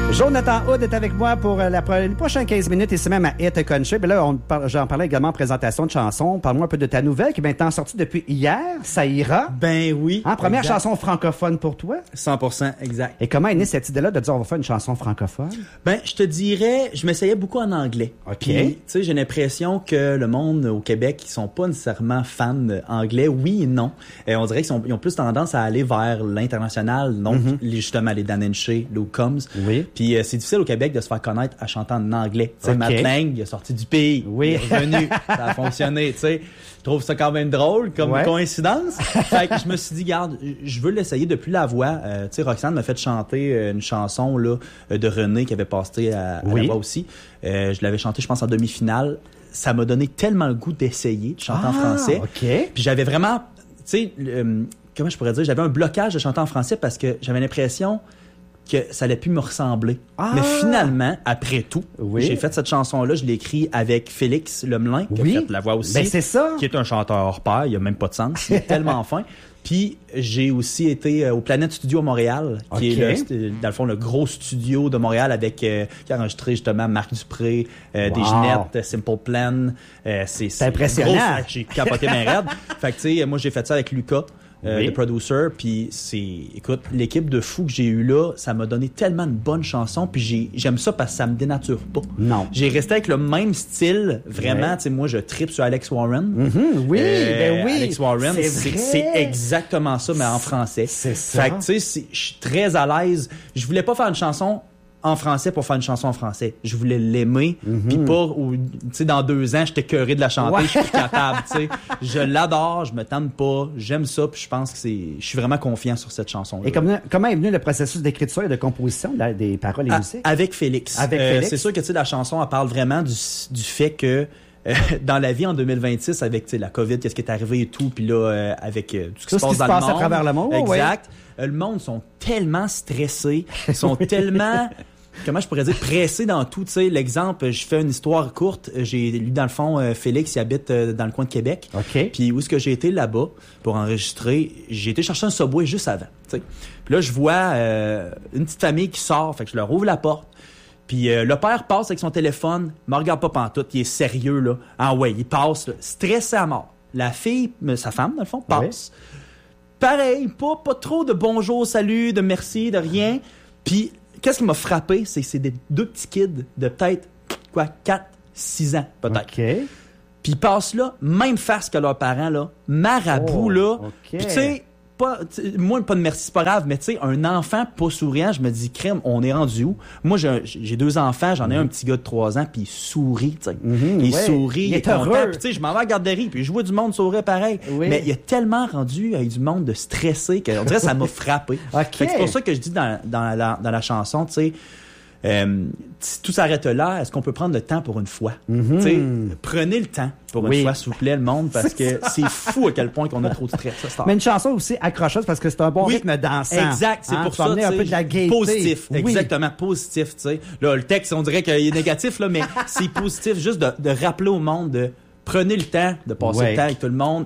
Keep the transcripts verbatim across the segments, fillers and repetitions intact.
Jonathan Hood est avec moi pour la, les prochaines quinze minutes, ici même à Hit Country. Là, on par, j'en parlais également en présentation de chansons. Parle-moi un peu de ta nouvelle qui est maintenant sortie depuis hier. Ça ira. Ben oui. Hein, première exact. chanson francophone pour toi. cent pour cent, exact. Et comment est née cette idée-là de dire on va faire une chanson francophone? Ben, je te dirais, je m'essayais beaucoup en anglais. OK. Puis, tu sais, j'ai l'impression que le monde au Québec, ils sont pas nécessairement fans anglais. Oui et non. Et on dirait qu'ils sont, ils ont plus tendance à aller vers l'international. Donc, mm-hmm. les, justement, les Dan Henshey, Luke Combs. Oui. Puis, euh, c'est difficile au Québec de se faire connaître à chanter en anglais. Tu sais, OK. Matt Lang, il est sorti du pays. Oui. Il est revenu. Ça a fonctionné, tu sais. Je trouve ça quand même drôle comme ouais. coïncidence. Fait que je me suis dit, garde, je veux l'essayer depuis la voix. Euh, tu sais, Roxane m'a fait chanter une chanson là de René qui avait passé à, à oui. la voix aussi. Euh, je l'avais chanté, je pense, en demi-finale. Ça m'a donné tellement le goût d'essayer de chanter ah, en français. OK. Puis j'avais vraiment, tu sais, euh, comment je pourrais dire, j'avais un blocage de chanter en français parce que j'avais l'impression que ça allait plus me ressembler. Ah. Mais finalement, après tout, oui. j'ai fait cette chanson-là, je l'ai écrite avec Félix Lemelin, qui oui. a fait la voix aussi. Ben c'est ça. Qui est un chanteur hors pair, il a même pas de sens, il est tellement fin. Puis j'ai aussi été au Planète Studio à Montréal, qui okay. est le, dans le fond le gros studio de Montréal avec euh, qui a enregistré justement Marc Dupré, euh, wow. des Ginettes, Simple Plan. Euh, c'est, c'est impressionnant. Gros, j'ai capoté mes raides. Fait que tu sais, moi j'ai fait ça avec Lucas. Euh, oui. le producer, puis c'est, écoute, l'équipe de fous que j'ai eu là, ça m'a donné tellement de bonnes chansons, puis j'ai, j'aime ça parce que ça me dénature pas. Non. J'ai resté avec le même style, vraiment, ouais. tu sais, moi je tripe sur Alex Warren. Mm-hmm, oui, euh, ben oui. Alex Warren, c'est, c'est, c'est exactement ça, mais en français. C'est ça. Fait que tu sais, je suis très à l'aise. Je voulais pas faire une chanson en français pour faire une chanson en français. Je voulais l'aimer, mm-hmm. puis pas, tu sais, dans deux ans, j'étais écœuré de la chanter, ouais. je suis plus capable, tu sais. Je l'adore, je me tente pas, j'aime ça, puis je pense que c'est, je suis vraiment confiant sur cette chanson-là. Et comment, comment est venu le processus d'écriture et de composition de, des paroles et à, musiques? Avec Félix. Avec euh, Félix. C'est sûr que, tu sais, la chanson, elle parle vraiment du, du fait que, Euh, dans la vie en deux mille vingt-six avec tu sais, la COVID, qu'est-ce qui est arrivé et tout, puis là, euh, avec euh, tout ce qui tout se passe qui dans se passe le monde. à travers le monde. Exact. Ouais. Euh, le monde sont tellement stressés, sont tellement... Comment je pourrais dire, pressé dans tout, tu sais, l'exemple, je fais une histoire courte, j'ai lu dans le fond, euh, Félix, il habite euh, dans le coin de Québec. OK. Puis où est-ce que j'ai été là-bas pour enregistrer, j'ai été chercher un Subway juste avant, tu sais. Puis là, je vois euh, une petite famille qui sort, fait que je leur ouvre la porte. Puis euh, le père passe avec son téléphone, me regarde pas pantoute, il est sérieux, là. Ah ouais, il passe, là, stressé à mort. La fille, sa femme, dans le fond, passe. Oui. Pareil, pas, pas trop de bonjour, salut, de merci, de rien. Puis, qu'est-ce qui m'a frappé, c'est que c'est des deux petits kids de peut-être, quoi, quatre, six ans, peut-être. OK. Puis ils passent là, même face que leurs parents, là, marabout, oh, là. OK. Puis tu sais, pas, moi, pas de merci, c'est pas grave, mais tu sais, un enfant pas souriant, je me dis, crème, on est rendu où? Moi, j'ai, j'ai deux enfants, j'en ai mm-hmm. un petit gars de trois ans, puis il sourit, tu sais. Mm-hmm, il ouais. sourit, il est content, heureux. Puis tu sais, je m'en vais à la garderie, puis je vois du monde sourire pareil. Oui. Mais il a tellement rendu avec du monde de stressé qu'on dirait que ça m'a frappé. Okay. Fait que c'est pour ça que je dis dans, dans, la, dans la chanson, tu sais, Euh, si tout s'arrête là, est-ce qu'on peut prendre le temps pour une fois? Mm-hmm. Prenez le temps pour une oui. fois, s'il vous plaît, le monde, parce que c'est fou à quel point qu'on a trop de stress. Ça, mais une chanson aussi accrocheuse parce que c'est un bon oui. rythme dansant. Exact, c'est hein? pour ça. ça. Un peu de la gaieté. Positif, oui. exactement, positif. Tu sais, là, le texte, on dirait qu'il est négatif, là, mais c'est positif, juste de, de rappeler au monde de prenez le temps de passer ouais. le temps avec tout le monde.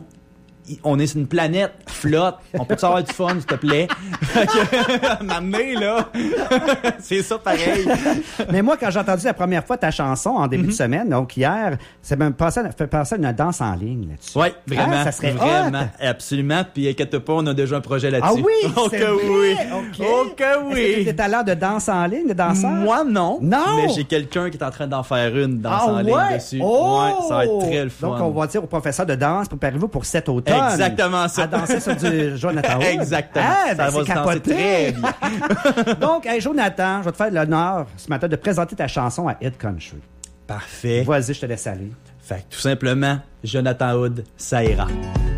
On est sur une planète flotte. On peut-tu avoir du fun, s'il te plaît? M'amener, là. C'est ça, pareil. Mais moi, quand j'ai entendu la première fois ta chanson en début mm-hmm. de semaine, donc hier, ça m'a fait penser à une danse en ligne là-dessus. Oui, vraiment. Ah, ça serait vraiment, hot. Absolument. Puis, inquiète pas, on a déjà un projet là-dessus. Ah oui? Oh c'est que vrai? oui. OK. Oh que oui. Est-ce que tu es à l'heure de danse en ligne, de danseur? Moi, non. Non. Mais j'ai quelqu'un qui est en train d'en faire une danse ah, en ouais? ligne dessus. Oh! Ouais, ça va être très le fun. Donc, on va dire au professeur de danse, préparez-vous pour cet automne. Exactement ça. À danser sur du Jonathan Hood. Exactement. Ah, ben ça va se danser très bien. Donc, hey, Jonathan, je vais te faire l'honneur ce matin de présenter ta chanson à Hit Country. Parfait. Vas-y, je te laisse aller. Fait que tout simplement, Jonathan Hood, ça ira.